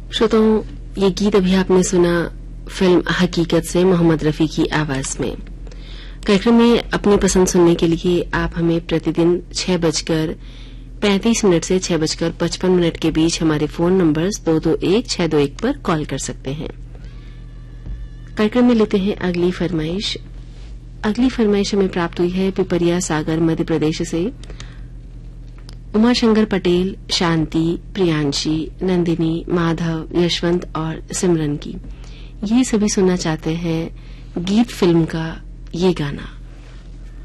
श्रोताओं, ये गीत अभी आपने सुना फिल्म हकीकत से मोहम्मद रफी की आवाज में। कार्यक्रम में अपनी पसंद सुनने के लिए आप हमें प्रतिदिन 6:35 से 6:55 के बीच हमारे फोन नंबर्स 221-621 पर कॉल कर सकते हैं। कार्यक्रम में लेते हैं अगली फरमाइश। अगली फरमाइश हमें प्राप्त हुई है पिपरिया सागर मध्य प्रदेश से। उमाशंकर पटेल, शांति, प्रियांशी, नंदिनी, माधव, यशवंत और सिमरन की। ये सभी सुनना चाहते हैं गीत फिल्म का ये गाना।